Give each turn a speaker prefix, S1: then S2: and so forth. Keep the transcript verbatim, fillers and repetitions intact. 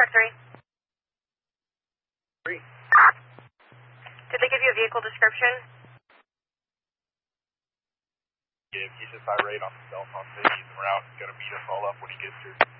S1: Star three.
S2: Three.
S1: Did they give you a vehicle description?
S2: Yeah, he's just irate on the cell phone, saying he's en route, he's going to beat us all up when he gets here.